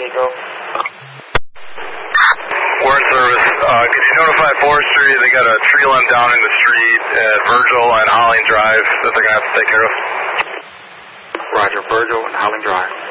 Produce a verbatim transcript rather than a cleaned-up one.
Echo. We're in service. Uh, could you notify Forestry they got a tree limb down in the street at Virgil and Holling Drive that they're going to have to take care of? Roger, Virgil and Holling Drive.